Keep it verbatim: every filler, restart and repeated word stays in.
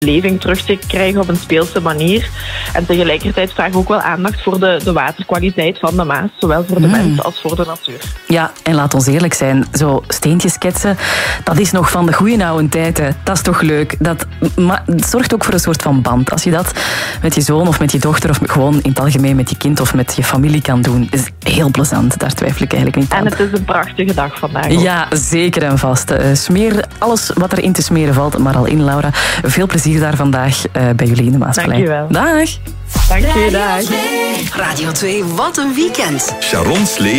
beleving terug te krijgen op een speelse manier. En tegelijkertijd vragen we ook wel aandacht voor de, de waterkwaliteit van de Maas, zowel voor de mm. mens als voor de natuur. Ja, en laat ons eerlijk zijn, zo steentjes sketsen, dat is nog van de goeie oude tijd. Hè. Dat is toch leuk. Dat, maar het zorgt ook voor een soort van band. Als je dat met je zoon of met je dochter of gewoon in het algemeen met je kind of met je familie kan doen, is heel plezant. Daar twijfel ik eigenlijk niet aan. En het is een prachtige dag vandaag ook. Ja, zeker en vast. Uh, smeer alles wat erin te smeren valt, maar al in, Laura. Veel plezier daar vandaag uh, bij jullie in de Maasvlei. Dank je wel. Dag. Dank je, dag. Radio twee, wat een weekend. Sharon Slee